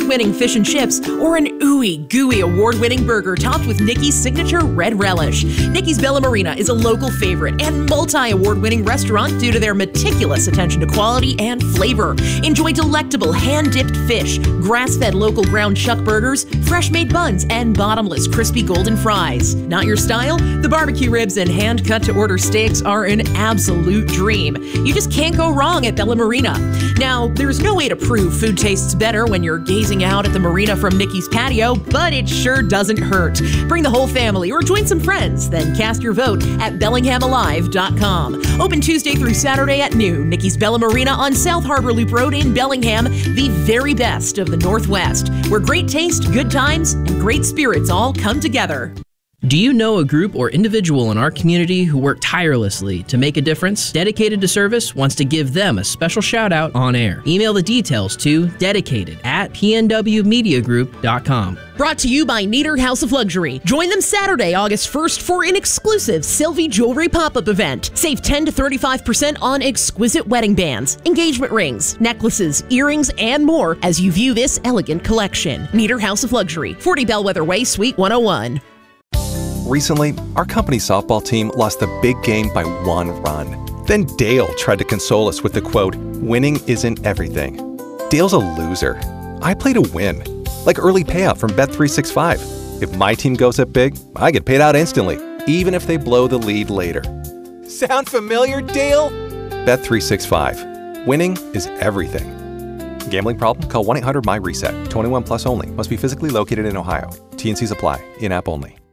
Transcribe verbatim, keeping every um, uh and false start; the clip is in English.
award-winning fish and chips, or an ooey gooey award-winning burger topped with Nikki's signature red relish. Nikki's Bella Marina is a local favorite and multi-award-winning restaurant due to their meticulous attention to quality and flavor. Enjoy delectable hand-dipped fish, grass-fed local ground chuck burgers, fresh-made buns, and bottomless crispy golden fries. Not your style? The barbecue ribs and hand-cut-to-order steaks are an absolute dream. You just can't go wrong at Bella Marina. Now, there's no way to prove food tastes better when you're gazing out at the marina from Nikki's patio, but it sure doesn't hurt. Bring the whole family or join some friends, then cast your vote at bellingham alive dot com. Open Tuesday through Saturday at noon. Nikki's Bella Marina on South Harbor Loop Road in Bellingham, the very best of the Northwest, where great taste, good times, and great spirits all come together. Do you know a group or individual in our community who work tirelessly to make a difference? Dedicated to Service wants to give them a special shout out on air. Email the details to dedicated at p n w media group dot com. Brought to you by Nieder House of Luxury. Join them Saturday, August first for an exclusive Sylvie Jewelry pop-up event. Save ten to thirty-five percent on exquisite wedding bands, engagement rings, necklaces, earrings, and more as you view this elegant collection. Nieder House of Luxury, forty Bellwether Way, Suite one oh one. Recently, our company softball team lost the big game by one run. Then Dale tried to console us with the quote, "Winning isn't everything." Dale's a loser. I play to win. Like early payout from Bet three sixty-five. If my team goes up big, I get paid out instantly, even if they blow the lead later. Sound familiar, Dale? Bet three sixty-five. Winning is everything. Gambling problem? Call one eight hundred M Y RESET. twenty-one plus only. Must be physically located in Ohio. T and Cs apply. In-app only.